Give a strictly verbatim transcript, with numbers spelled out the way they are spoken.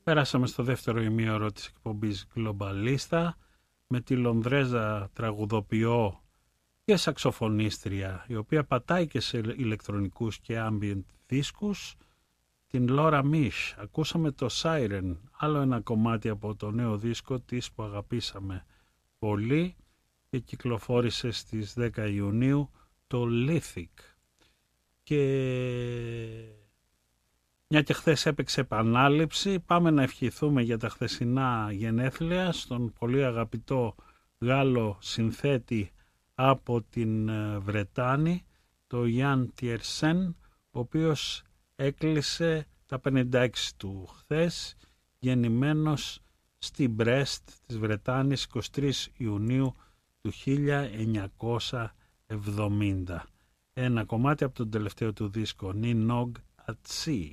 Πέρασαμε στο δεύτερο ημίωρο της εκπομπής Globalista με τη Λονδρέζα τραγουδοποιό και σαξοφωνίστρια, η οποία πατάει και σε ηλεκτρονικούς και ambient δίσκους, την Laura Misch. Ακούσαμε το Siren, άλλο ένα κομμάτι από το νέο δίσκο της που αγαπήσαμε πολύ και κυκλοφόρησε στις δέκα Ιουνίου, το Lithic. Και μια και χθες έπαιξε επανάληψη, πάμε να ευχηθούμε για τα χθεσινά γενέθλια στον πολύ αγαπητό Γάλλο συνθέτη από την Βρετάνη, το Γιάν Τιερσέν, ο οποίος έκλεισε τα πενήντα έξι του χθες, γεννημένος στη Μπρέστ της Βρετάνης εικοστή τρίτη Ιουνίου του χίλια εννιακόσια εβδομήντα. Ένα κομμάτι από τον τελευταίο του δίσκο, Ninog at Sea.